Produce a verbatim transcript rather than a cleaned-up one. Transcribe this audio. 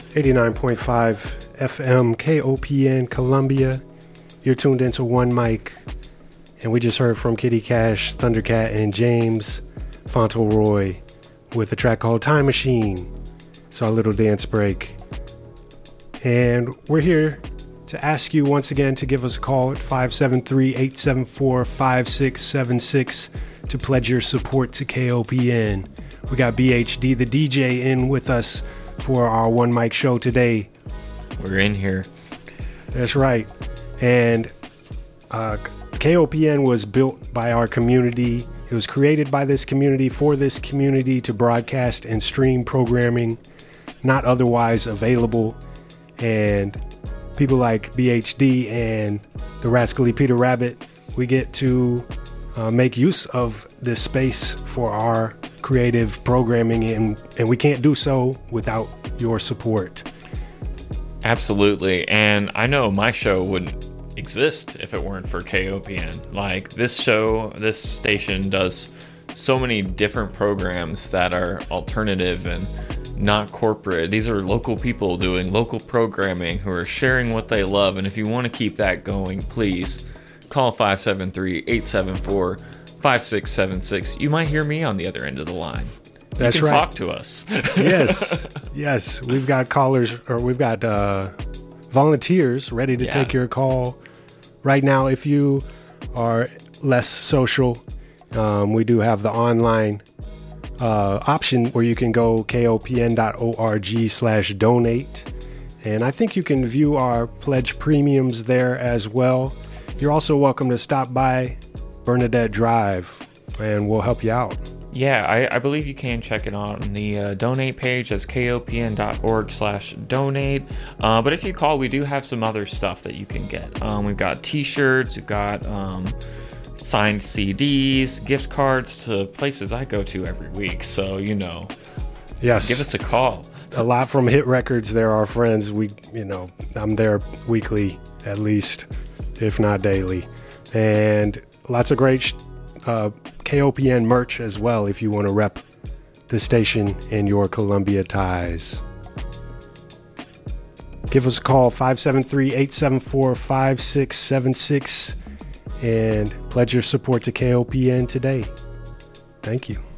eighty-nine point five F M K O P N Columbia. You're tuned into One Mic, and we just heard from Kitty Cash, Thundercat, and James Fauntleroy with a track called Time Machine. It's our little dance break. And we're here to ask you once again to give us a call at five seven three, eight seven four, five six seven six to pledge your support to K O P N. We got B H D, the D J, in with us for our One Mic show today. We're in here. That's right. And uh, K O P N was built by our community. It was created by this community for this community to broadcast and stream programming not otherwise available. And people like B H D and the Rascally Peter Rabbit, we get to uh, make use of this space for our creative programming, and, and we can't do so without your support. Absolutely. And I know my show wouldn't exist if it weren't for K O P N. Like, this show, this station does so many different programs that are alternative and not corporate. These are local people doing local programming who are sharing what they love. And if you want to keep that going, please call five seven three, eight seven four, five six seven six. You might hear me on the other end of the line. That's you can right. Talk to us. Yes, yes. We've got callers, or we've got uh, volunteers ready to Yeah. take your call right now. If you are less social, um, we do have the online uh, option where you can go kopn.org slash donate. And I think you can view our pledge premiums there as well. You're also welcome to stop by Bernadette Drive, and we'll help you out. Yeah, I, I believe you can check it out on the uh, donate page. That's kopn.org slash donate. Uh, but if you call, we do have some other stuff that you can get. Um, we've got t-shirts, we've got um, signed C Ds, gift cards to places I go to every week. So, you know, Yes. give us a call. A lot from Hit Records. They're our friends. We, you know, I'm there weekly at least, if not daily. And lots of great sh- uh, K O P N merch as well if you want to rep the station and your Columbia ties. Give us a call, five seven three, eight seven four, five six seven six, and pledge your support to K O P N today. Thank you.